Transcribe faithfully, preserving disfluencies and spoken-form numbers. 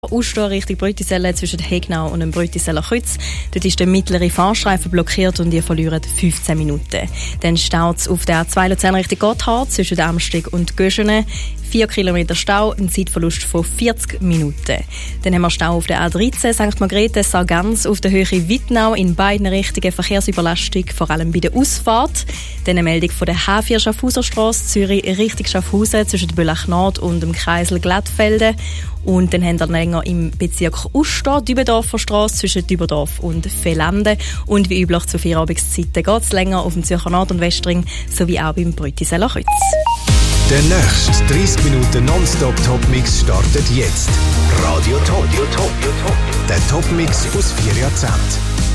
Ausstehen Richtung Brütisellen zwischen Hegnau und dem Brütiseller Kreuz. Dort ist der mittlere Fahrstreifen blockiert und ihr verliert fünfzehn Minuten. Dann staut es auf der A zwei Luzern Richtung Gotthard zwischen Amsteg und Göschene. vier Kilometer Stau, ein Zeitverlust von vierzig Minuten. Dann haben wir Stau auf der A dreizehn Sankt Margrethe Sargans auf der Höhe Wittnau in beiden Richtungen Verkehrsüberlastung, vor allem bei der Ausfahrt. Dann eine Meldung von der H vier Schaffhauserstrasse Zürich Richtung Schaffhausen zwischen der Bülach Nord und dem Kreisel Glattfelden. Und dann haben wir länger im Bezirk Uster, Dübendorfer Strasse zwischen Dübendorf und Velende. Und wie üblich zu Feierabendzeiten geht es länger auf dem Zürcher Nord- und Westring sowie auch beim Brütiseller Kreuz. Der nächste dreißig Minuten Nonstop-Top-Mix startet jetzt. Radio Top. Der Top-Mix aus vier Jahrzehnten.